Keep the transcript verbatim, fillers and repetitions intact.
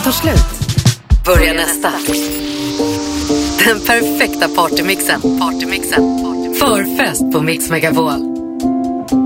tar slut. Börja nästa. Den perfekta partymixen. Partymixen. Förfest på Mix Megapol.